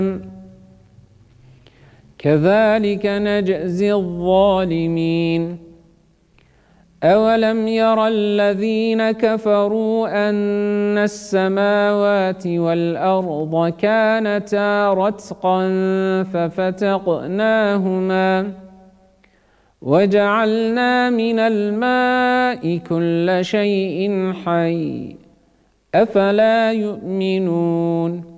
كذلك نجزي الظالمين أولم ير الذين كفروا أن السماوات والأرض كانتا رتقا ففتقناهما وجعلنا من الماء كل شيء حي أفلا يؤمنون